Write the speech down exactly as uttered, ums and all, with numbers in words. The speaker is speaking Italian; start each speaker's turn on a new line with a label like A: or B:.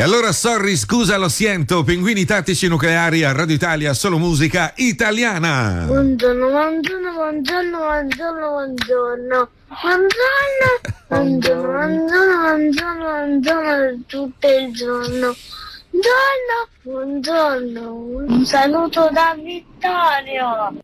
A: E allora, sorry, scusa, lo siento, pinguini tattici nucleari a Radio Italia, solo musica italiana.
B: Buongiorno, buongiorno, buongiorno, buongiorno, buongiorno. Buongiorno, buongiorno, buongiorno, buongiorno, buongiorno tutto il giorno. Buongiorno, buongiorno, un saluto da Vittorio.